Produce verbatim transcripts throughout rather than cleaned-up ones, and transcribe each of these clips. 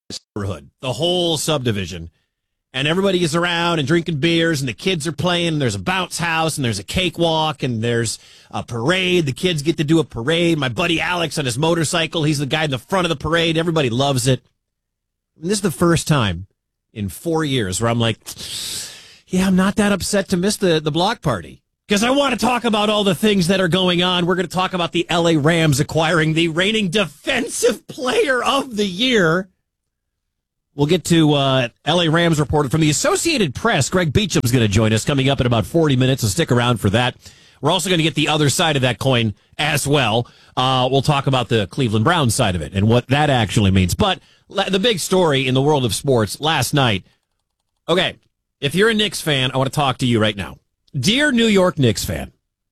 neighborhood, the whole subdivision. And everybody is around and drinking beers, and the kids are playing, and there's a bounce house, and there's a cakewalk, and there's a parade. The kids get to do a parade. My buddy Alex on his motorcycle, he's the guy in the front of the parade. Everybody loves it. And this is the first time in four years where I'm like, yeah, I'm not that upset to miss the, the block party. Because I want to talk about all the things that are going on. We're going to talk about the L A Rams acquiring the reigning defensive player of the year. We'll get to uh, L A Rams reporter from the Associated Press. Greg Beacham's going to join us coming up in about forty minutes, so stick around for that. We're also going to get the other side of that coin as well. Uh, we'll talk about the Cleveland Browns side of it and what that actually means. But the big story in the world of sports last night. Okay, if you're a Knicks fan, I want to talk to you right now. Dear New York Knicks fan,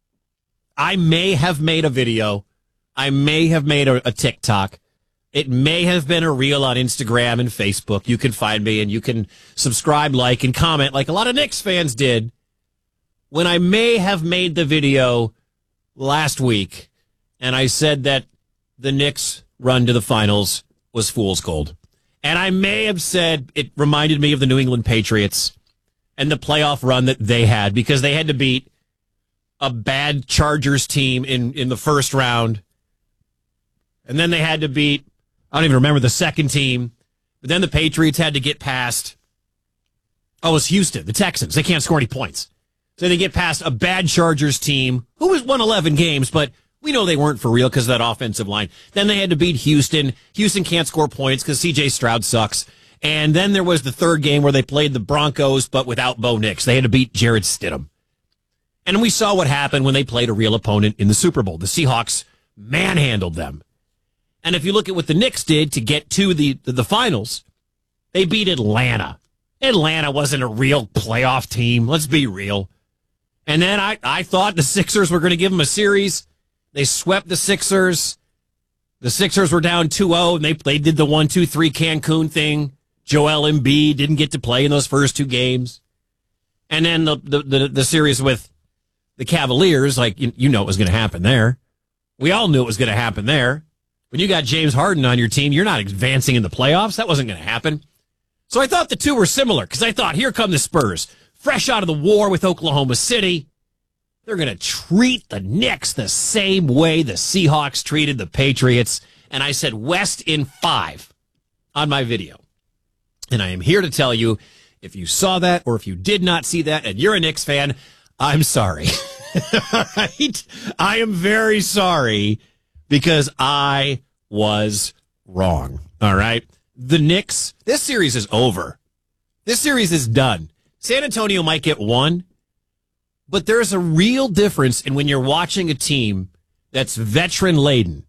I may have made a video. I may have made a, a TikTok. It may have been a reel on Instagram and Facebook. You can find me and you can subscribe, like, and comment like a lot of Knicks fans did when I may have made the video last week and I said that the Knicks run to the finals was fool's gold. And I may have said it reminded me of the New England Patriots and the playoff run that they had because they had to beat a bad Chargers team in, in the first round. And then they had to beat, I don't even remember the second team. But then the Patriots had to get past, oh, it was Houston, the Texans. They can't score any points. So they get past a bad Chargers team who was won eleven games, but we know they weren't for real because of that offensive line. Then they had to beat Houston. Houston can't score points because C J Stroud sucks. And then there was the third game where they played the Broncos, but without Bo Nix. They had to beat Jarrett Stidham. And we saw what happened when they played a real opponent in the Super Bowl. The Seahawks manhandled them. And if you look at what the Knicks did to get to the, the, the finals, they beat Atlanta. Atlanta wasn't a real playoff team. Let's be real. And then I, I thought the Sixers were going to give them a series. They swept the Sixers. The Sixers were down two oh, and they, they did the one two three Cancun thing. Joel Embiid didn't get to play in those first two games. And then the the, the, the series with the Cavaliers, like, you, you know what was going to happen there. We all knew it was going to happen there. When you got James Harden on your team, you're not advancing in the playoffs. That wasn't going to happen. So I thought the two were similar because I thought, here come the Spurs, fresh out of the war with Oklahoma City. They're going to treat the Knicks the same way the Seahawks treated the Patriots. And I said West in five on my video. And I am here to tell you, if you saw that or if you did not see that and you're a Knicks fan, I'm sorry. All right? I am very sorry because I was wrong. All right? The Knicks, this series is over. This series is done. San Antonio might get one, but there's a real difference in when you're watching a team that's veteran-laden,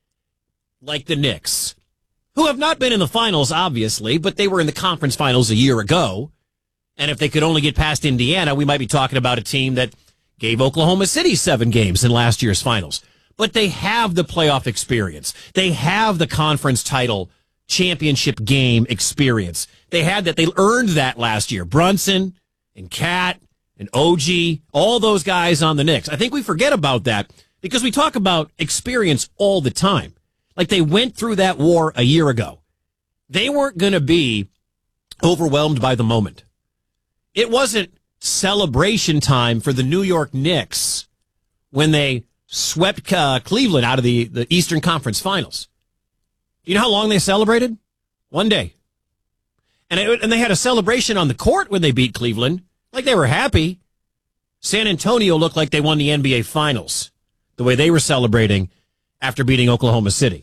like the Knicks, who have not been in the finals, obviously, but they were in the conference finals a year ago. And if they could only get past Indiana, we might be talking about a team that gave Oklahoma City seven games in last year's finals. But they have the playoff experience. They have the conference title championship game experience. They had that. They earned that last year. Brunson and Cat and O G, all those guys on the Knicks. I think we forget about that because we talk about experience all the time. Like they went through that war a year ago. They weren't going to be overwhelmed by the moment. It wasn't celebration time for the New York Knicks when they swept uh, Cleveland out of the, the Eastern Conference Finals. You know how long they celebrated? One day. And, it, and they had a celebration on the court when they beat Cleveland. Like they were happy. San Antonio looked like they won the N B A Finals the way they were celebrating after beating Oklahoma City.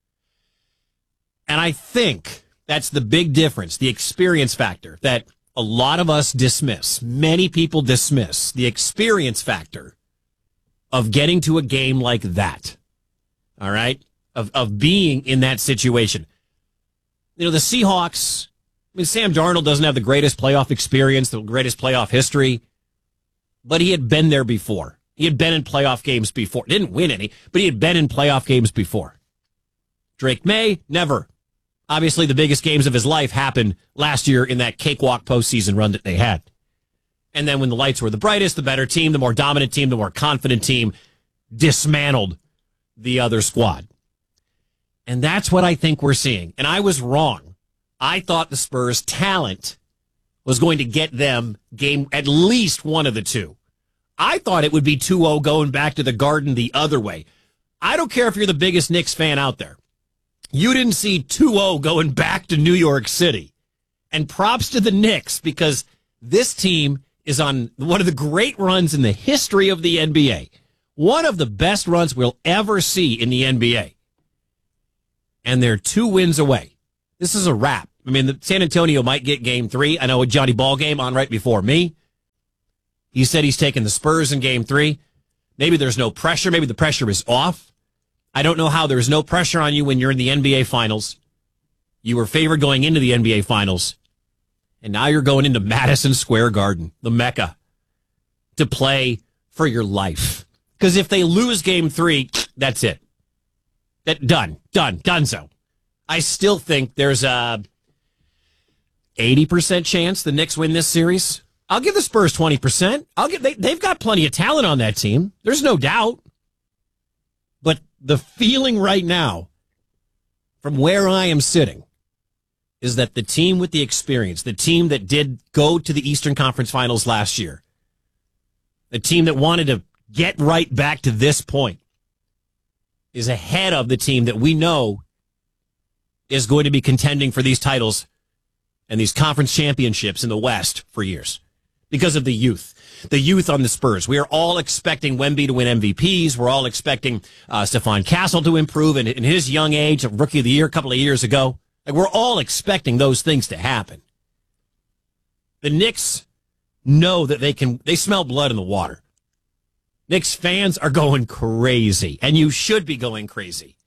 And I think that's the big difference, the experience factor that a lot of us dismiss. Many people dismiss the experience factor of getting to a game like that. All right? Of of being in that situation. You know, the Seahawks, I mean, Sam Darnold doesn't have the greatest playoff experience, the greatest playoff history, but he had been there before. He had been in playoff games before. Didn't win any, but he had been in playoff games before. Drake May, never. Obviously, the biggest games of his life happened last year in that cakewalk postseason run that they had. And then when the lights were the brightest, the better team, the more dominant team, the more confident team dismantled the other squad. And that's what I think we're seeing. And I was wrong I thought the Spurs' talent was going to get them game at least one of the two. I thought it would be two oh going back to the Garden the other way. I don't care if you're the biggest Knicks fan out there. You didn't see two oh going back to New York City. And props to the Knicks, because this team is on one of the great runs in the history of the N B A. One of the best runs we'll ever see in the N B A. And they're two wins away. This is a wrap. I mean, the San Antonio might get game three. I know a Johnny Ball game on right before me. He said he's taking the Spurs in game three. Maybe there's no pressure. Maybe the pressure is off. I don't know how there's no pressure on you when you're in the N B A Finals. You were favored going into the N B A Finals. And now you're going into Madison Square Garden, the Mecca, to play for your life. Because if they lose game three, that's it. That done, done, donezo. I still think there's a eighty percent chance the Knicks win this series. I'll give the Spurs twenty percent. I'll give they, they've got plenty of talent on that team. There's no doubt. But the feeling right now, from where I am sitting, is that the team with the experience, the team that did go to the Eastern Conference Finals last year, the team that wanted to get right back to this point, is ahead of the team that we know is going to be contending for these titles and these conference championships in the West for years because of the youth. The youth on the Spurs. We are all expecting Wemby to win M V Ps. We're all expecting uh, Stephon Castle to improve in, in his young age, a rookie of the year a couple of years ago. Like, we're all expecting those things to happen. The Knicks know that they can, they smell blood in the water. Knicks fans are going crazy, and you should be going crazy.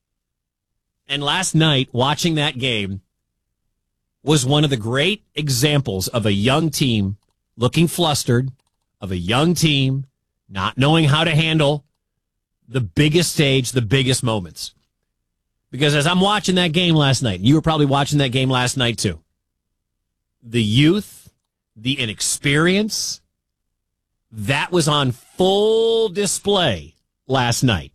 And last night, watching that game was one of the great examples of a young team looking flustered, of a young team not knowing how to handle the biggest stage, the biggest moments. Because as I'm watching that game last night, you were probably watching that game last night too, the youth, the inexperience, that was on full display last night.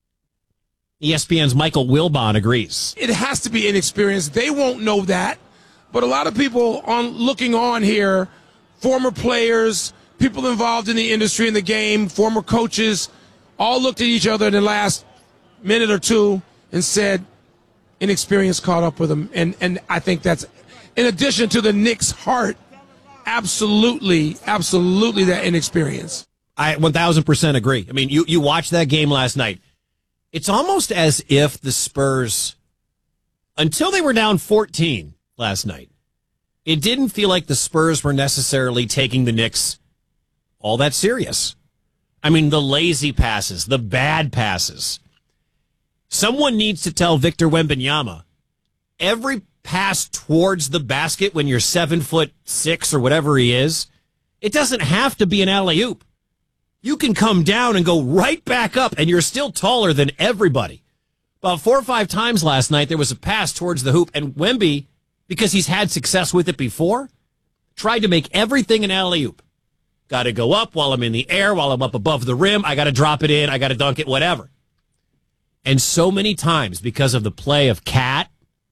E S P N's Michael Wilbon agrees. It has to be inexperience. They won't know that. But a lot of people on looking on here, former players, people involved in the industry, in the game, former coaches, all looked at each other in the last minute or two and said inexperience caught up with them. And, and I think that's, in addition to the Knicks' heart, absolutely, absolutely that inexperience. I one thousand percent agree. I mean, you, you watched that game last night. It's almost as if the Spurs, until they were down fourteen last night, it didn't feel like the Spurs were necessarily taking the Knicks all that serious. I mean, the lazy passes, the bad passes. Someone needs to tell Victor Wembanyama, every pass towards the basket when you're seven foot six or whatever he is, it doesn't have to be an alley-oop. You can come down and go right back up, and you're still taller than everybody. About four or five times last night, there was a pass towards the hoop, and Wemby, because he's had success with it before, tried to make everything an alley-oop. Got to go up while I'm in the air, while I'm up above the rim. I got to drop it in. I got to dunk it, whatever. And so many times, because of the play of Cat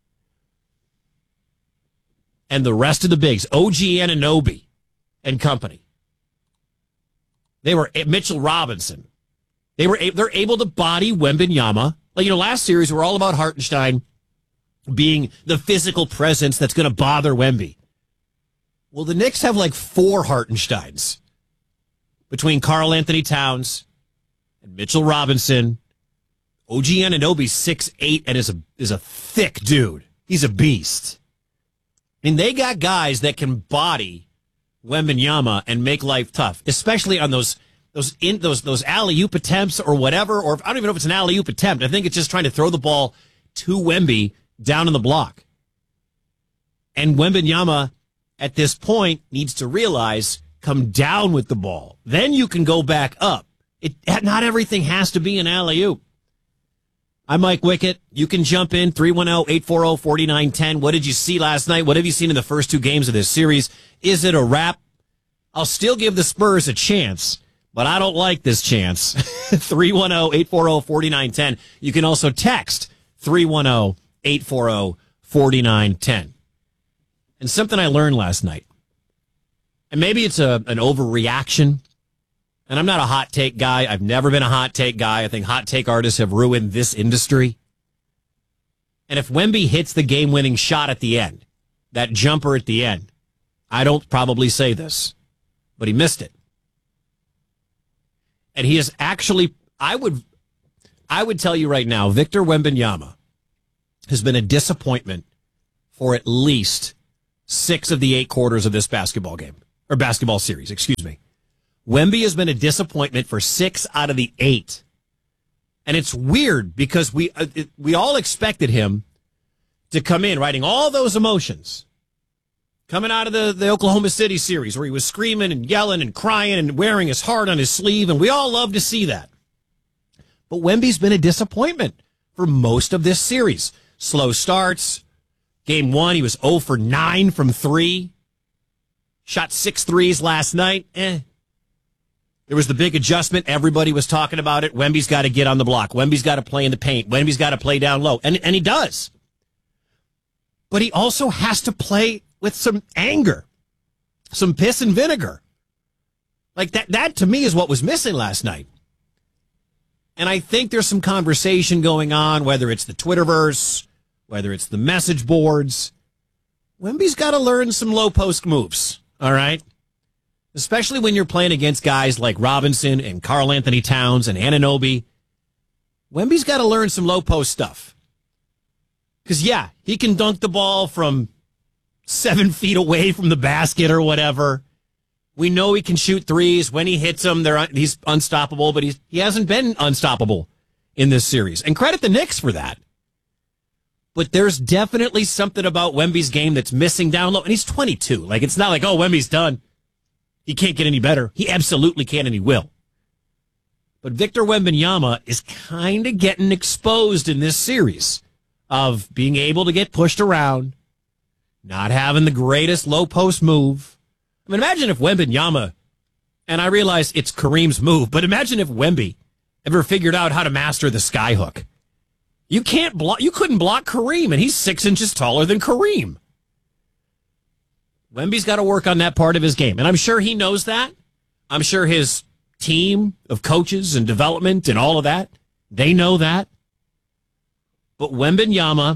and the rest of the bigs, O G Anunoby and company, they were Mitchell Robinson. They were they're able to body Wembanyama. Like, you know, last series we're all about Hartenstein being the physical presence that's going to bother Wemby. Well, the Knicks have like four Hartensteins between Karl Anthony Towns and Mitchell Robinson. O G Anunoby's six eight and is a is a thick dude. He's a beast. I mean, they got guys that can body Wembanyama and make life tough, especially on those those in those those alley-oop attempts or whatever. Or I don't even know if it's an alley-oop attempt. I think it's just trying to throw the ball to Wemby down in the block. And Wembanyama, at this point, needs to realize, come down with the ball. Then you can go back up. It not everything has to be an alley-oop. I'm Mike Wickett. You can jump in, three one zero, eight four zero, four nine one zero. What did you see last night? What have you seen in the first two games of this series? Is it a wrap? I'll still give the Spurs a chance, but I don't like this chance. three one zero, eight four zero, four nine one zero. You can also text three one zero, eight four zero, four nine one zero. And something I learned last night, and maybe it's a an overreaction, and I'm not a hot take guy. I've never been a hot take guy. I think hot take artists have ruined this industry. And if Wemby hits the game-winning shot at the end, that jumper at the end, I don't probably say this, but he missed it. And he is actually, I would, I would tell you right now, Victor Wembanyama has been a disappointment for at least six of the eight quarters of this basketball game, or basketball series, excuse me. Wemby has been a disappointment for six out of the eight. And it's weird because we uh, it, we all expected him to come in writing all those emotions. Coming out of the, the Oklahoma City series where he was screaming and yelling and crying and wearing his heart on his sleeve, and we all love to see that. But Wemby's been a disappointment for most of this series. Slow starts. Game one, he was zero for nine from three. Shot six threes last night. Eh. There was the big adjustment. Everybody was talking about it. Wemby's got to get on the block. Wemby's got to play in the paint. Wemby's got to play down low. And, and he does. But he also has to play with some anger, some piss and vinegar. Like that, that to me is what was missing last night. And I think there's some conversation going on, whether it's the Twitterverse, whether it's the message boards. Wemby's got to learn some low post moves, all right? Especially when you're playing against guys like Robinson and Karl Anthony Towns and Anunoby. Wemby's got to learn some low post stuff. Because, yeah, he can dunk the ball from seven feet away from the basket or whatever. We know he can shoot threes. When he hits them, they're he's unstoppable, but he's, he hasn't been unstoppable in this series. And credit the Knicks for that. But there's definitely something about Wemby's game that's missing down low. And he's twenty-two. Like, it's not like, oh, Wemby's done. He can't get any better. He absolutely can, and he will. But Victor Wembanyama is kind of getting exposed in this series of being able to get pushed around, not having the greatest low post move. I mean, imagine if Wembanyama, and I realize it's Kareem's move, but imagine if Wemby ever figured out how to master the skyhook. You can't block, you couldn't block Kareem, and he's six inches taller than Kareem. Wemby's got to work on that part of his game, and I'm sure he knows that. I'm sure his team of coaches and development and all of that, they know that. But Wembanyama,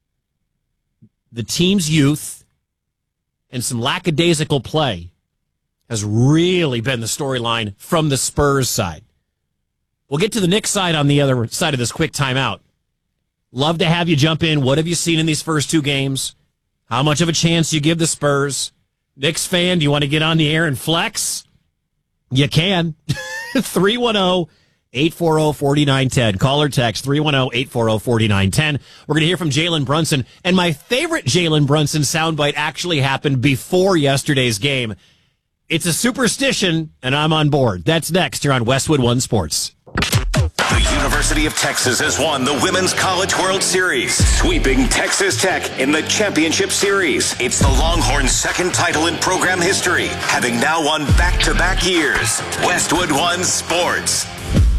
the team's youth, and some lackadaisical play has really been the storyline from the Spurs side. We'll get to the Knicks side on the other side of this quick timeout. Love to have you jump in. What have you seen in these first two games? How much of a chance do you give the Spurs? Knicks fan, do you want to get on the air and flex? You can. three one zero, eight four zero, four nine one zero. Call or text three one zero, eight four zero, four nine one zero. We're going to hear from Jalen Brunson. And my favorite Jalen Brunson soundbite actually happened before yesterday's game. It's a superstition, and I'm on board. That's next here on Westwood One Sports. The University of Texas has won the Women's College World Series, sweeping Texas Tech in the Championship Series. It's the Longhorns' second title in program history, having now won back-to-back years. Westwood One Sports.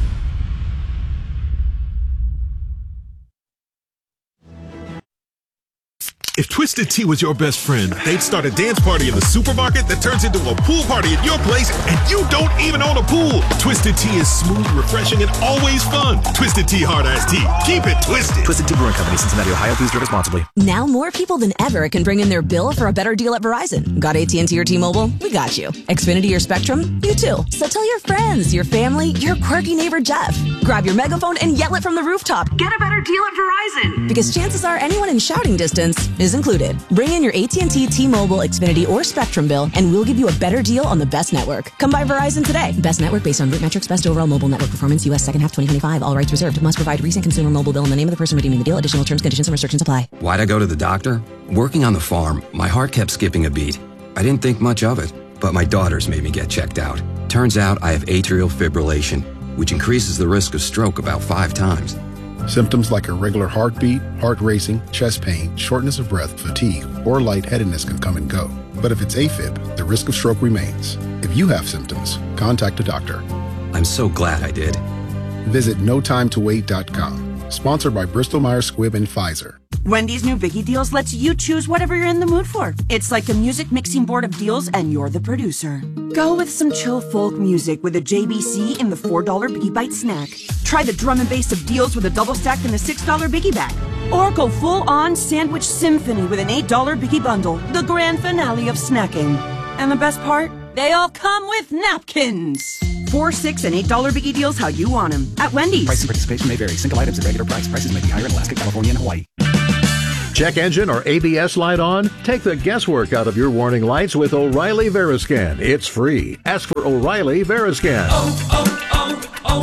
If Twisted Tea was your best friend, they'd start a dance party in the supermarket that turns into a pool party at your place, and you don't even own a pool. Twisted Tea is smooth, refreshing, and always fun. Twisted Tea Hard Iced Tea. Keep it twisted. Twisted Tea Brewing Company, Cincinnati, Ohio. Please drink responsibly. Now more people than ever can bring in their bill for a better deal at Verizon. Got A T and T or T-Mobile? We got you. Xfinity or Spectrum? You too. So tell your friends, your family, your quirky neighbor Jeff. Grab your megaphone and yell it from the rooftop. Get a better deal at Verizon. Because chances are anyone in shouting distance is included. Bring in your A T and T, T-Mobile, Xfinity, or Spectrum bill, and we'll give you a better deal on the best network. Come by Verizon today. Best network based on root metrics, best overall mobile network performance, U S second half twenty twenty-five. All rights reserved. Must provide recent consumer mobile bill in the name of the person redeeming the deal. Additional terms, conditions, and restrictions apply. Why'd I go to the doctor? Working on the farm, my heart kept skipping a beat. I didn't think much of it, but my daughters made me get checked out. Turns out I have atrial fibrillation, which increases the risk of stroke about five times. Symptoms like irregular heartbeat, heart racing, chest pain, shortness of breath, fatigue, or lightheadedness can come and go. But if it's AFib, the risk of stroke remains. If you have symptoms, contact a doctor. I'm so glad I did. Visit no time to wait dot com. Sponsored by Bristol Myers Squibb and Pfizer. Wendy's new Biggie Deals lets you choose whatever you're in the mood for. It's like a music mixing board of deals, and you're the producer. Go with some chill folk music with a J B C in the four dollar Biggie Bite snack. Try the drum and bass of deals with a double stack in the six dollar Biggie Bag. Or go full-on sandwich symphony with an eight dollar Biggie Bundle, the grand finale of snacking. And the best part? They all come with napkins. Four, six, and eight dollar Biggie Deals how you want them at Wendy's. Price and participation may vary. Single items at regular price. Prices may be higher in Alaska, California, and Hawaii. Check engine or A B S light on? Take the guesswork out of your warning lights with O'Reilly Veriscan. It's free. Ask for O'Reilly Veriscan. Oh,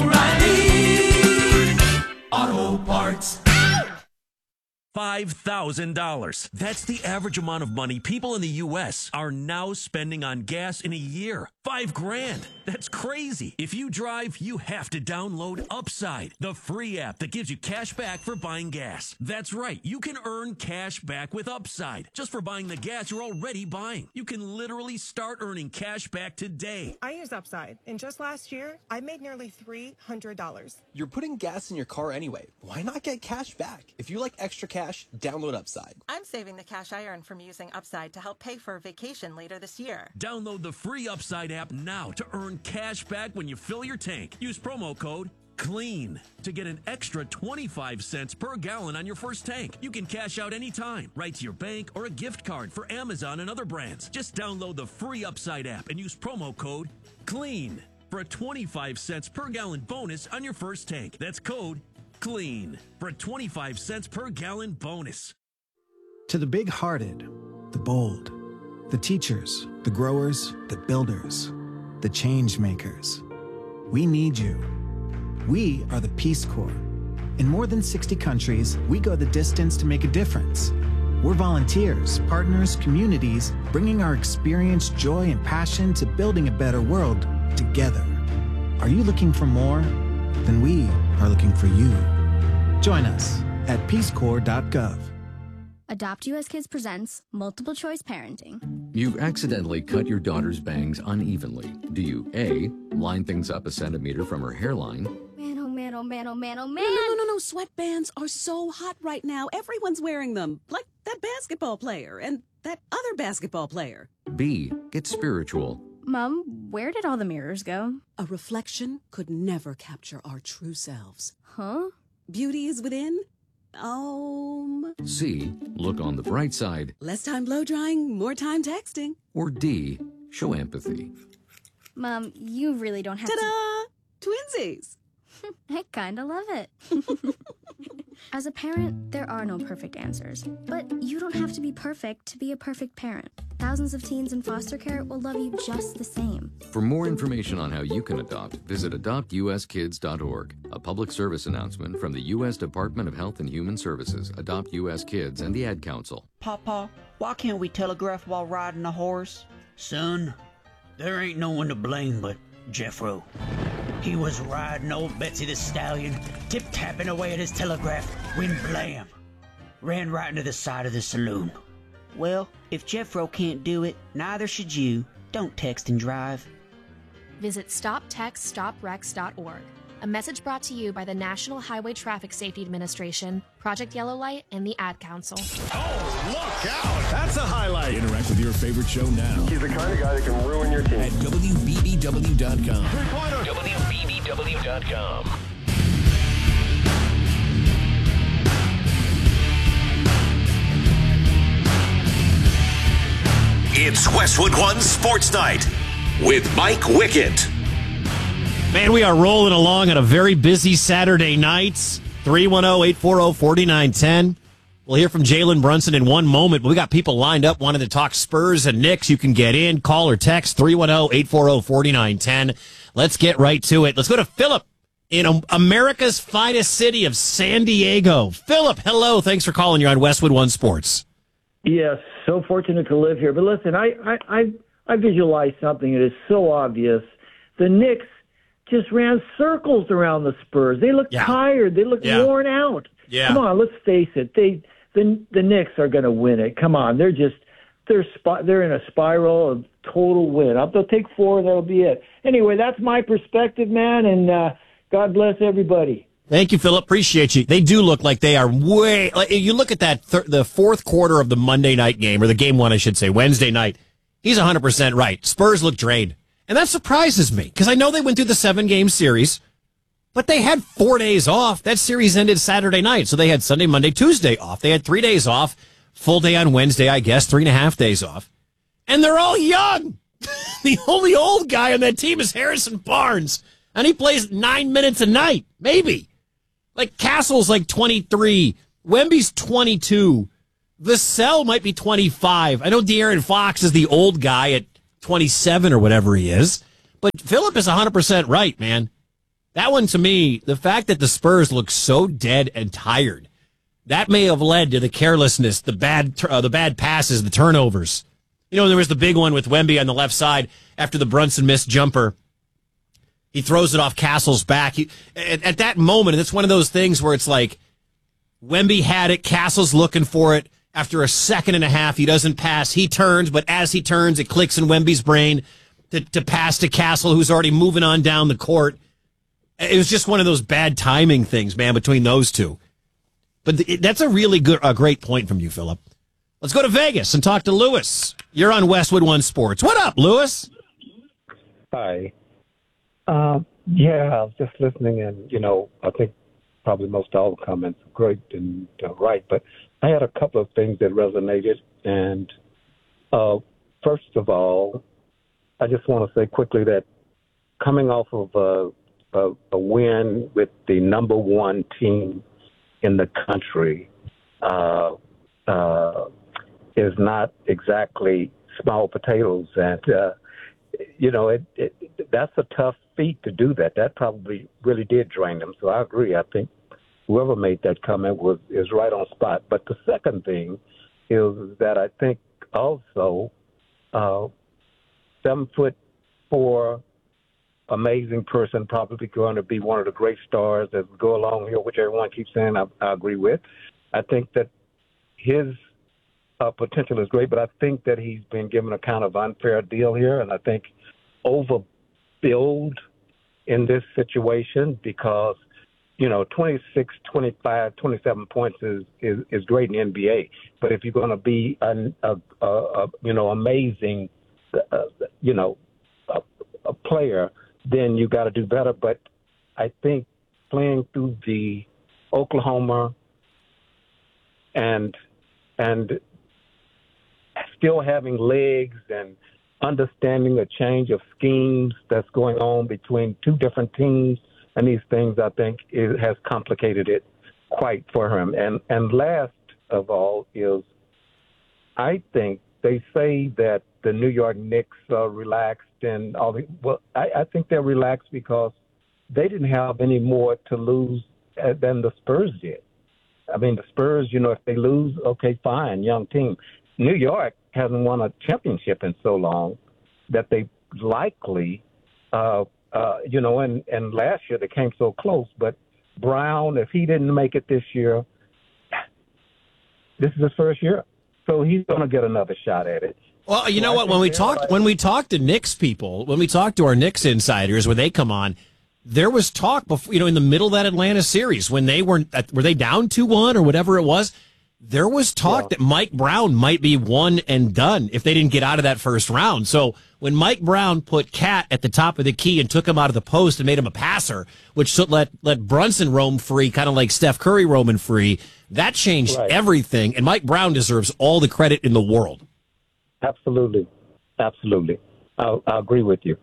oh, oh, O'Reilly Auto Parts. five thousand dollars. That's the average amount of money people in the U S are now spending on gas in a year. Five grand. That's crazy. If you drive, you have to download Upside, the free app that gives you cash back for buying gas. That's right. You can earn cash back with Upside just for buying the gas you're already buying. You can literally start earning cash back today. I use Upside, and just last year, I made nearly three hundred dollars. You're putting gas in your car anyway. Why not get cash back? If you like extra cash, download Upside. I'm saving the cash I earn from using Upside to help pay for a vacation later this year. Download the free Upside app now to earn cash back when you fill your tank. Use promo code CLEAN to get an extra twenty-five cents per gallon on your first tank. You can cash out anytime, right to your bank or a gift card for Amazon and other brands. Just download the free Upside app and use promo code CLEAN for a twenty-five cents per gallon bonus on your first tank. That's code CLEAN for a twenty-five cents per gallon bonus. To the big-hearted, the bold, the teachers, the growers, the builders, the change makers, we need you. We are the Peace Corps. In more than sixty countries, we go the distance to make a difference. We're volunteers, partners, communities, bringing our experience, joy, and passion to building a better world together. Are you looking for more? Then we are looking for you. Join us at peace corps dot gov. Adopt U S Kids presents Multiple Choice Parenting. You've accidentally cut your daughter's bangs unevenly. Do you A, line things up a centimeter from her hairline? Man, oh man, oh man, oh man, oh man. No, no, no, no, no. Sweatbands are so hot right now. Everyone's wearing them. Like that basketball player and that other basketball player. B, get spiritual. Mom, where did all the mirrors go? A reflection could never capture our true selves. Huh? Beauty is within. Um. C, look on the bright side. Less time blow drying, more time texting. Or D, show empathy. Mom, you really don't have Ta-da! to... Twinsies! I kinda love it. As a parent, there are no perfect answers. But you don't have to be perfect to be a perfect parent. Thousands of teens in foster care will love you just the same. For more information on how you can adopt, visit adopt u s kids dot org. A public service announcement from the U S Department of Health and Human Services, Adopt U S Kids, and the Ad Council. Papa, why can't we telegraph while riding a horse? Son, there ain't no one to blame but Jeffro. He was riding old Betsy the Stallion, tip-tapping away at his telegraph, when blam! Ran right into the side of the saloon. Well, if Jeffro can't do it, neither should you. Don't text and drive. Visit stop text stop wrecks dot org. A message brought to you by the National Highway Traffic Safety Administration, Project Yellow Light, and the Ad Council. Oh, look out! That's a highlight. Interact with your favorite show now. He's the kind of guy that can ruin your team. At W B B W dot com. W B B W dot com. It's Westwood One Sports Night with Mike Wickett. Man, we are rolling along on a very busy Saturday night. three one zero, eight four zero, four nine one zero. We'll hear from Jalen Brunson in one moment, but we got people lined up wanting to talk Spurs and Knicks. You can get in, call or text three one zero, eight four zero, four nine one zero. Let's get right to it. Let's go to Philip in America's finest city of San Diego. Philip, hello. Thanks for calling. You're on Westwood One Sports. Yes, so fortunate to live here. But listen, I, I, I, I visualize something that is so obvious. The Knicks just ran circles around the Spurs. They look yeah. tired. They look yeah. worn out. Yeah. Come on, let's face it. They the the Knicks are going to win it. Come on, they're just they're sp- they're in a spiral of total win. Up, they'll take four. That'll be it. Anyway, that's my perspective, man. And uh, God bless everybody. Thank you, Philip. Appreciate you. They do look like they are way. Like, you look at that th- the fourth quarter of the Monday night game, or the game one, I should say, Wednesday night. He's one hundred percent right. Spurs look drained, and that surprises me because I know they went through the seven game series, but they had four days off. That series ended Saturday night, so they had Sunday, Monday, Tuesday off. They had three days off, full day on Wednesday, I guess, three and a half days off, and they're all young. The only old guy on that team is Harrison Barnes, and he plays nine minutes a night, maybe. Like, Castle's like twenty-three. Wemby's twenty-two. Vassell might be twenty-five. I know De'Aaron Fox is the old guy at twenty-seven or whatever he is. But Philip is one hundred percent right, man. That one, to me, the fact that the Spurs look so dead and tired, that may have led to the carelessness, the bad uh, the bad passes, the turnovers. You know, there was the big one with Wemby on the left side after the Brunson missed jumper. He throws it off Castle's back. He, at, at that moment, and it's one of those things where it's like, Wemby had it, Castle's looking for it. After a second and a half, he doesn't pass. He turns, but as he turns, it clicks in Wemby's brain to, to pass to Castle, who's already moving on down the court. It was just one of those bad timing things, man, between those two. But the, that's a really good, a great point from you, Philip. Let's go to Vegas and talk to Lewis. You're on Westwood One Sports. What up, Lewis? Hi. Um, yeah, I was just listening, and, you know, I think probably most all the comments are great and uh, right, but I had a couple of things that resonated. And uh, first of all, I just want to say quickly that coming off of a, a, a win with the number one team in the country uh, uh, is not exactly small potatoes. And, uh, you know, it, it, that's a tough feat to do that. That probably really did drain them. So I agree. I think whoever made that comment was is right on spot. But the second thing is that I think also uh, seven foot four, amazing person, probably going to be one of the great stars that go along here, which everyone keeps saying I, I agree with. I think that his uh, potential is great, but I think that he's been given a kind of unfair deal here, and I think overbilled in this situation because, you know, twenty-six, twenty-five, twenty-seven points is, is, is great in the N B A. But if you're going to be, a, a, a, a, you know, amazing, uh, you know, a, a player, then you got to do better. But I think playing through the Oklahoma and and still having legs and understanding a change of schemes that's going on between two different teams and these things, I think, it has complicated it quite for him. And and last of all is, I think they say that the New York Knicks are relaxed and all the, well, I, I think they're relaxed because they didn't have any more to lose than the Spurs did. I mean, the Spurs, you know, if they lose, okay, fine, young team. New York hasn't won a championship in so long that they likely, uh, uh, you know, and, and last year they came so close. But Brown, if he didn't make it this year, this is his first year. So he's going to get another shot at it. Well, you know what? When we talked, when we talked to Knicks people, when we talked to our Knicks insiders, when they come on, there was talk before, you know, in the middle of that Atlanta series when they were, were they down two one or whatever it was? There was talk yeah. that Mike Brown might be one and done if they didn't get out of that first round. So when Mike Brown put Cat at the top of the key and took him out of the post and made him a passer, which let let Brunson roam free, kind of like Steph Curry roaming free, that changed right. everything. And Mike Brown deserves all the credit in the world. Absolutely. Absolutely. I, I agree with you.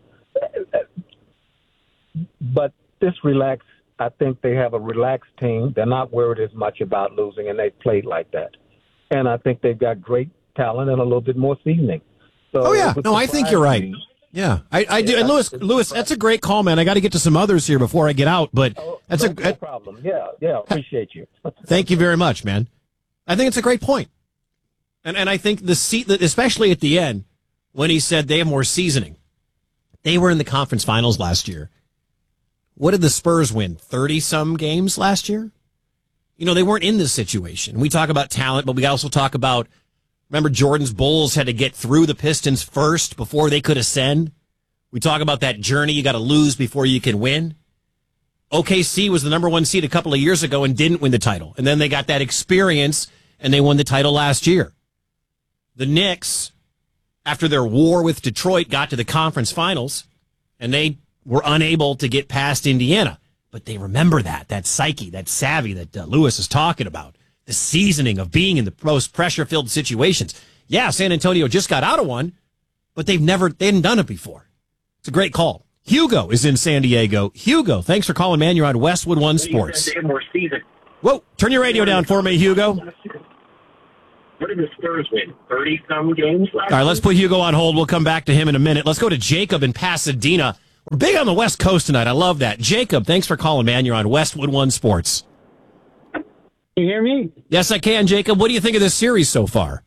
But this relaxed, I think they have a relaxed team. They're not worried as much about losing, and they've played like that. And I think they've got great talent and a little bit more seasoning. So oh, yeah. No, I think you're right. Me. Yeah, I, I do. And Lewis, Lewis, that's a great call, man. I got to get to some others here before I get out, but oh, that's no, a no problem. Yeah, yeah, appreciate you. Thank you very much, man. I think it's a great point. And and I think the seat, especially at the end, when he said they have more seasoning. They were in the conference finals last year. What did the Spurs win? thirty-some games last year? You know, they weren't in this situation. We talk about talent, but we also talk about, remember, Jordan's Bulls had to get through the Pistons first before they could ascend. We talk about that journey. You got to lose before you can win. O K C was the number one seed a couple of years ago and didn't win the title. And then they got that experience and they won the title last year. The Knicks, after their war with Detroit, got to the conference finals and they were unable to get past Indiana. But they remember that, that psyche, that savvy that uh, Lewis is talking about, the seasoning of being in the most pressure-filled situations. Yeah, San Antonio just got out of one, but they've never, they hadn't done it before. It's a great call. Hugo is in San Diego. Hugo, thanks for calling, man. You're on Westwood One Sports. Whoa, turn your radio down for me, Hugo. What did the Spurs win? thirty-some games last All right, let's put Hugo on hold. We'll come back to him in a minute. Let's go to Jacob in Pasadena. We're big on the West Coast tonight. I love that. Jacob, thanks for calling, man. You're on Westwood One Sports. Can you hear me? Yes, I can, Jacob. What do you think of this series so far?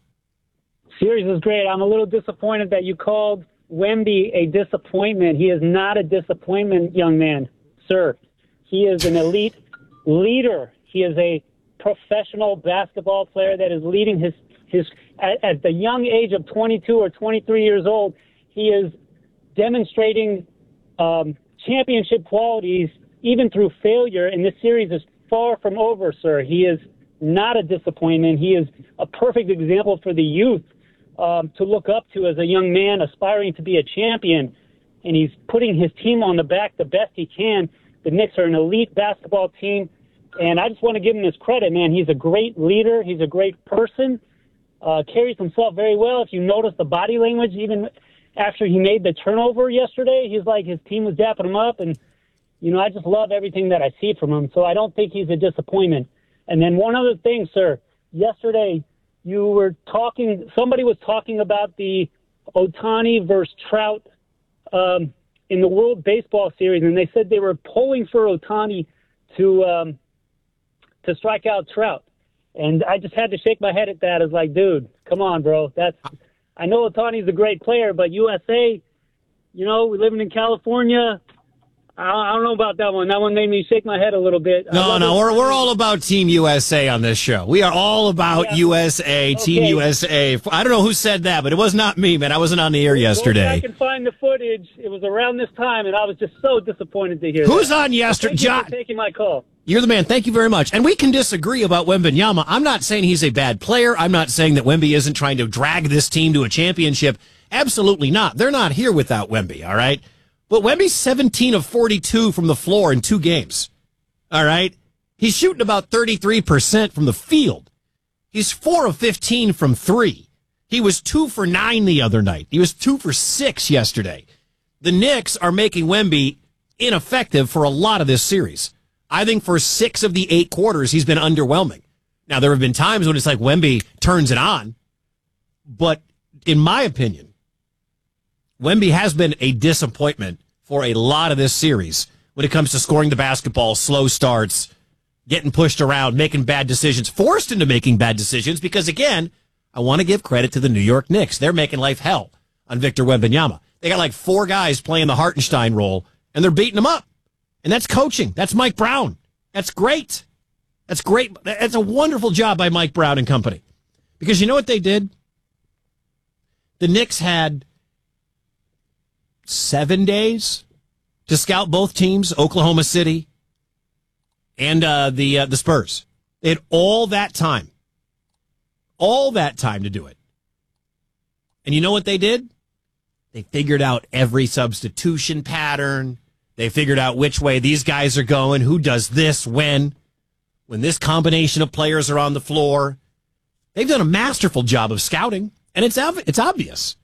Series is great. I'm a little disappointed that you called Wemby a disappointment. He is not a disappointment, young man, sir. He is an elite leader. He is a professional basketball player that is leading his his at, at the young age of twenty-two or twenty-three years old. He is demonstrating um, championship qualities even through failure. And this series is far from over, sir. He is not a disappointment. He is a perfect example for the youth um, to look up to as a young man aspiring to be a champion. And he's putting his team on the back the best he can. The Knicks are an elite basketball team. And I just want to give him his credit, man. He's a great leader. He's a great person. Uh, carries himself very well. If you notice the body language, even after he made the turnover yesterday, he's like his team was dapping him up. And, you know, I just love everything that I see from him. So I don't think he's a disappointment. And then one other thing, sir. Yesterday, you were talking, somebody was talking about the Ohtani versus Trout um, in the World Baseball Series, and they said they were pulling for Ohtani to um, to strike out Trout. And I just had to shake my head at that. As like, dude, come on, bro. That's I know Ohtani's a great player, but U S A, you know, we're living in California. I, I don't know about that one. That one made me shake my head a little bit. No, no, we're we're all about Team U S A on this show. We are all about yeah. U S A, Team okay. U S A. I don't know who said that, but it was not me, man. I wasn't on the air yesterday. I can find the footage. It was around this time, and I was just so disappointed to hear Who's that. on yesterday? Thank you for taking my call. You're the man. Thank you very much. And we can disagree about Wembanyama. I'm not saying he's a bad player. I'm not saying that Wemby isn't trying to drag this team to a championship. Absolutely not. They're not here without Wemby, all right? But Wemby's seventeen of forty-two from the floor in two games, all right? He's shooting about thirty-three percent from the field. He's four of fifteen from three. He was two for nine the other night. He was two for six yesterday. The Knicks are making Wemby ineffective for a lot of this series. I think for six of the eight quarters, he's been underwhelming. Now, there have been times when it's like Wemby turns it on, but in my opinion, Wemby has been a disappointment for a lot of this series when it comes to scoring the basketball, slow starts, getting pushed around, making bad decisions, forced into making bad decisions because, again, I want to give credit to the New York Knicks. They're making life hell on Victor Wembanyama. They got like four guys playing the Hartenstein role, and they're beating him up. And that's coaching. That's Mike Brown. That's great. That's great. That's a wonderful job by Mike Brown and company. Because you know what they did? The Knicks had seven days to scout both teams, Oklahoma City and uh, the uh, the Spurs. They had all that time. All that time to do it. And you know what they did? They figured out every substitution pattern. They figured out which way these guys are going, who does this when, when this combination of players are on the floor. They've done a masterful job of scouting, and it's it's obvious.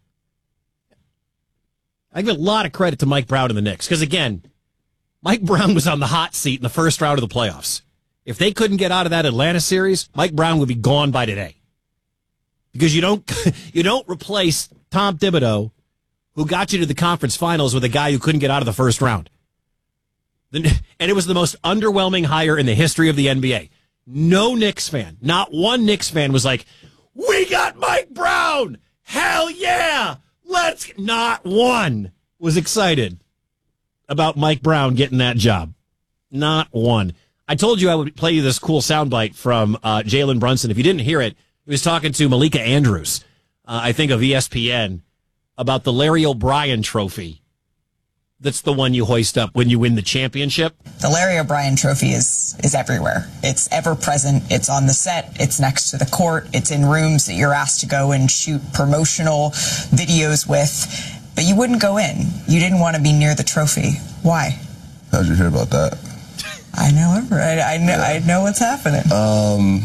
I give a lot of credit to Mike Brown and the Knicks, because, again, Mike Brown was on the hot seat in the first round of the playoffs. If they couldn't get out of that Atlanta series, Mike Brown would be gone by today. Because you don't you don't replace Tom Thibodeau, who got you to the conference finals, with a guy who couldn't get out of the first round. And it was the most underwhelming hire in the history of the N B A. No Knicks fan, not one Knicks fan was like, we got Mike Brown! Hell yeah! Let's... Not one was excited about Mike Brown getting that job. Not one. I told you I would play you this cool soundbite from uh, Jalen Brunson. If you didn't hear it, he was talking to Malika Andrews, uh, I think of E S P N, about the Larry O'Brien trophy that's the one you hoist up when you win the championship? The Larry O'Brien trophy is is everywhere. It's ever present. It's on the set. It's next to the court. It's in rooms that you're asked to go and shoot promotional videos with. But you wouldn't go in. You didn't want to be near the trophy. Why? How'd you hear about that? I know, right? I know. I know what's happening. Um,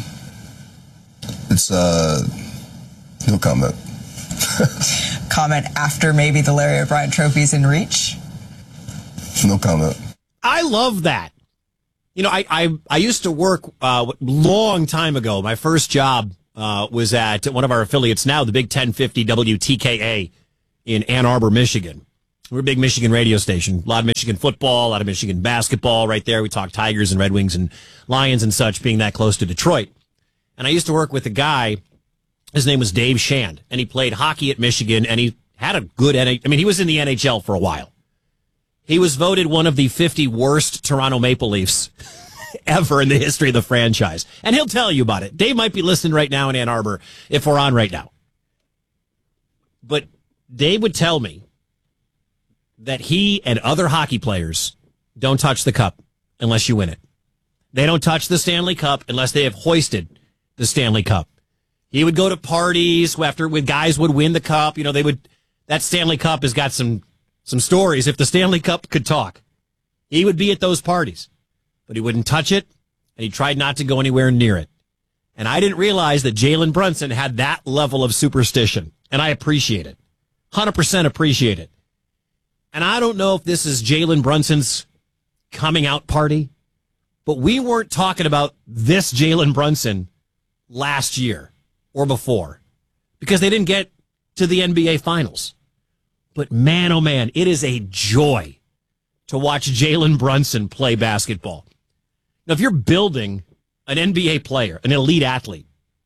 it's uh, no comment. Comment after maybe the Larry O'Brien trophy's in reach. No comment. I love that. You know, I I, I used to work uh, long time ago. My first job uh, was at one of our affiliates now, the Big ten fifty W T K A in Ann Arbor, Michigan. We're a big Michigan radio station. A lot of Michigan football, a lot of Michigan basketball right there. We talk Tigers and Red Wings and Lions and such, being that close to Detroit. And I used to work with a guy, his name was Dave Shand, and he played hockey at Michigan, and he had a good N H L. I mean, he was in the N H L for a while. He was voted one of the fifty worst Toronto Maple Leafs ever in the history of the franchise. And he'll tell you about it. Dave might be listening right now in Ann Arbor if we're on right now. But Dave would tell me that he and other hockey players don't touch the cup unless you win it. They don't touch the Stanley Cup unless they have hoisted the Stanley Cup. He would go to parties after when guys would win the cup. You know, they would, that Stanley Cup has got some, some stories. If the Stanley Cup could talk, he would be at those parties, but he wouldn't touch it, and he tried not to go anywhere near it. And I didn't realize that Jalen Brunson had that level of superstition, and I appreciate it. one hundred percent appreciate it. And I don't know if this is Jalen Brunson's coming out party, but we weren't talking about this Jalen Brunson last year or before because they didn't get to the N B A Finals. But man, oh man, it is a joy to watch Jalen Brunson play basketball. Now, if you're building an N B A player, an elite athlete,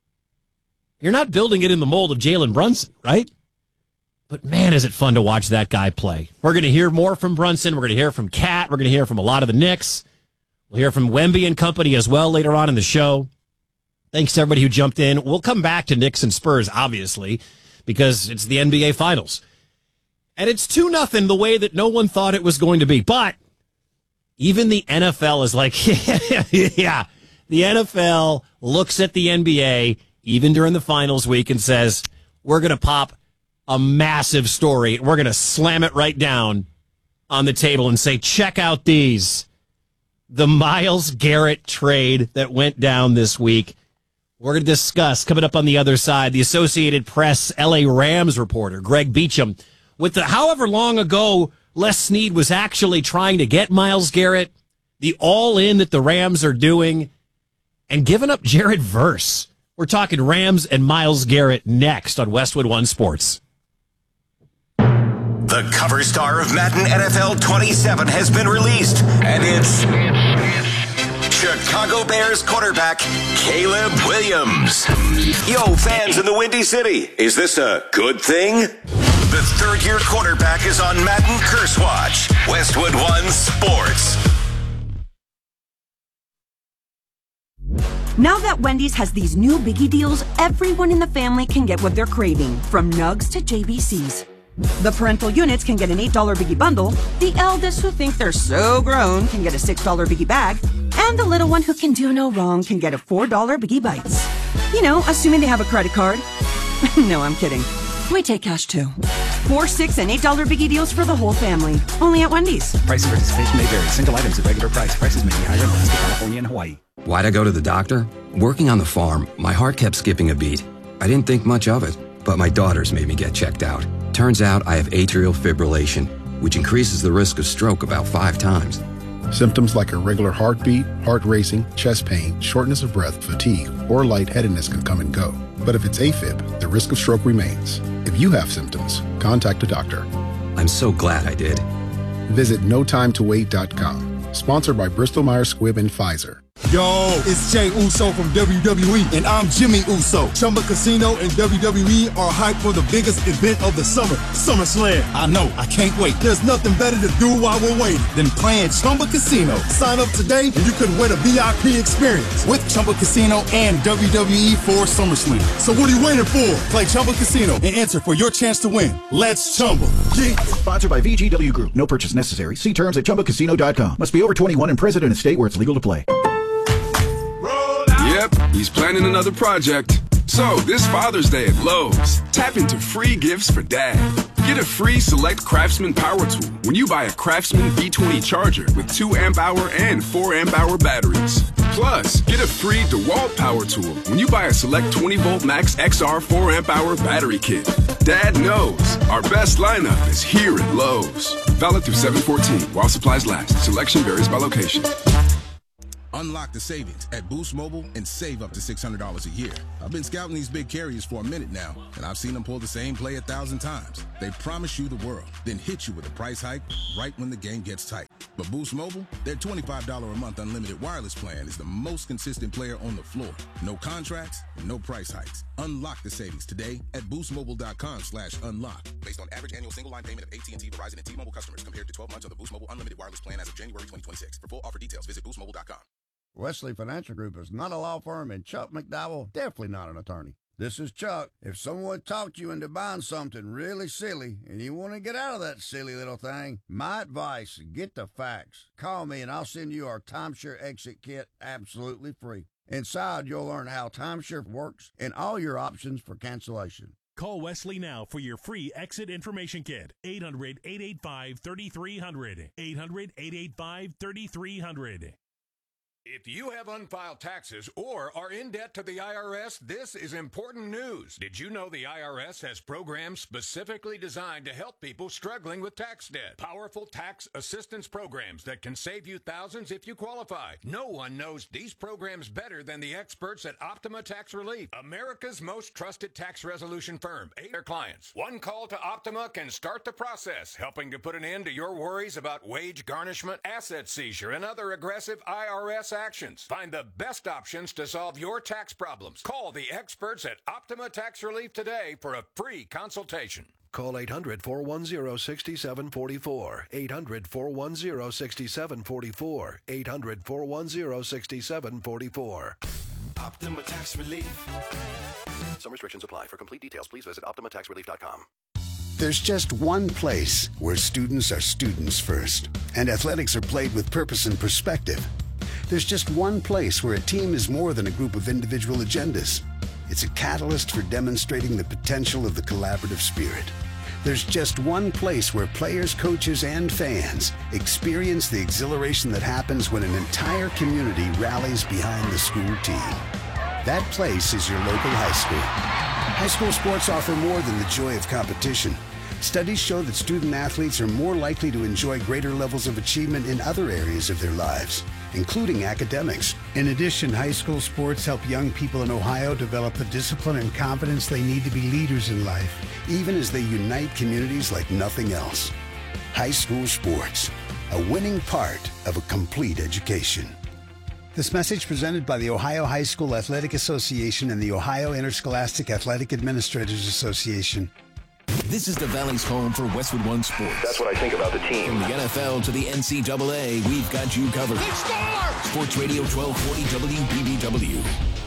you're not building it in the mold of Jalen Brunson, right? But man, is it fun to watch that guy play. We're going to hear more from Brunson. We're going to hear from Kat. We're going to hear from a lot of the Knicks. We'll hear from Wemby and company as well later on in the show. Thanks to everybody who jumped in. We'll come back to Knicks and Spurs, obviously, because it's the N B A Finals. And it's two nothing the way that no one thought it was going to be. But even the N F L is like, yeah, the N F L looks at the N B A, even during the finals week, and says, we're going to pop a massive story. We're going to slam it right down on the table and say, check out these. The Myles Garrett trade that went down this week. We're going to discuss, coming up on the other side, the Associated Press L A Rams reporter, Greg Beacham, with the however long ago Les Snead was actually trying to get Myles Garrett, the all-in that the Rams are doing, and giving up Jared Verse. We're talking Rams and Myles Garrett next on Westwood One Sports. The cover star of Madden N F L twenty-seven has been released, and it's Chicago Bears quarterback Caleb Williams. Yo, fans in the Windy City, is this a good thing? The third-year quarterback is on Madden Curse Watch. Westwood One Sports. Now that Wendy's has these new biggie deals, everyone in the family can get what they're craving, from nugs to J B Cs. The parental units can get an eight dollar biggie bundle, the eldest who think they're so grown can get a six dollar biggie bag, and the little one who can do no wrong can get a four dollar biggie bites. You know, assuming they have a credit card. No, I'm kidding. We take cash too. Four, six, and eight dollar biggie deals for the whole family. Only at Wendy's. Price and participation may vary. Single items at regular price. Prices may be higher in Alaska, California, and Hawaii. Why'd I go to the doctor? Working on the farm, my heart kept skipping a beat. I didn't think much of it, but my daughters made me get checked out. Turns out I have atrial fibrillation, which increases the risk of stroke about five times. Symptoms like irregular heartbeat, heart racing, chest pain, shortness of breath, fatigue, or lightheadedness can come and go. But if it's AFib, the risk of stroke remains. If you have symptoms, contact a doctor. I'm so glad I did. Visit no time to wait dot com. Sponsored by Bristol Myers Squibb and Pfizer. Yo, it's Jey Uso from W W E, and I'm Jimmy Uso. Chumba Casino and W W E are hyped for the biggest event of the summer, SummerSlam. I know, I can't wait. There's nothing better to do while we're waiting than playing Chumba Casino. Sign up today and you could win a V I P experience with Chumba Casino and W W E for SummerSlam. So what are you waiting for? Play Chumba Casino and enter for your chance to win. Let's Chumba. Yeah. Sponsored by V G W Group. No purchase necessary. See terms at chumba casino dot com. Must be over twenty-one and present in a state where it's legal to play. Yep, he's planning another project. So, this Father's Day at Lowe's, tap into free gifts for Dad. Get a free Select Craftsman power tool when you buy a Craftsman V twenty charger with two amp hour and four amp hour batteries. Plus, get a free DeWalt power tool when you buy a Select twenty volt Max X R four amp hour battery kit. Dad knows our best lineup is here at Lowe's. Valid through seven fourteen while supplies last. Selection varies by location. Unlock the savings at Boost Mobile and save up to six hundred dollars a year. I've been scouting these big carriers for a minute now, and I've seen them pull the same play a thousand times. They promise you the world, then hit you with a price hike right when the game gets tight. But Boost Mobile, their twenty-five dollars a month unlimited wireless plan is the most consistent player on the floor. No contracts, no price hikes. Unlock the savings today at boost mobile dot com slash unlock. Based on average annual single line payment of A T and T, Verizon, and T-Mobile customers compared to twelve months on the Boost Mobile unlimited wireless plan as of January twenty twenty-six. For full offer details, visit boost mobile dot com. Wesley Financial Group is not a law firm, and Chuck McDowell definitely not an attorney. This is Chuck. If someone talked you into buying something really silly and you want to get out of that silly little thing, my advice, get the facts. Call me and I'll send you our timeshare exit kit absolutely free. Inside, you'll learn how timeshare works and all your options for cancellation. Call Wesley now for your free exit information kit. eight hundred, eight eight five, three three zero zero. eight hundred, eight eight five, three three zero zero. If you have unfiled taxes or are in debt to the I R S, this is important news. Did you know the I R S has programs specifically designed to help people struggling with tax debt? Powerful tax assistance programs that can save you thousands if you qualify. No one knows these programs better than the experts at Optima Tax Relief, America's most trusted tax resolution firm. Eight their clients. One call to Optima can start the process, helping to put an end to your worries about wage garnishment, asset seizure, and other aggressive I R S actions. Find the best options to solve your tax problems. Call the experts at Optima Tax Relief today for a free consultation. Call eight hundred, four one zero, six seven four four. eight hundred, four one zero, six seven four four. eight hundred, four one zero, six seven four four. Optima Tax Relief. Some restrictions apply. For complete details, please visit optima tax relief dot com. There's just one place where students are students first, and athletics are played with purpose and perspective. There's just one place where a team is more than a group of individual agendas. It's a catalyst for demonstrating the potential of the collaborative spirit. There's just one place where players, coaches, and fans experience the exhilaration that happens when an entire community rallies behind the school team. That place is your local high school. High school sports offer more than the joy of competition. Studies show that student athletes are more likely to enjoy greater levels of achievement in other areas of their lives, including academics. In addition, high school sports help young people in Ohio develop the discipline and confidence they need to be leaders in life, even as they unite communities like nothing else. High school sports, a winning part of a complete education. This message presented by the Ohio High School Athletic Association and the Ohio Interscholastic Athletic Administrators Association. This is the Valley's home for Westwood One Sports. That's what I think about the team. From the N F L to the N C double A, we've got you covered. Sports Radio twelve forty W B B W.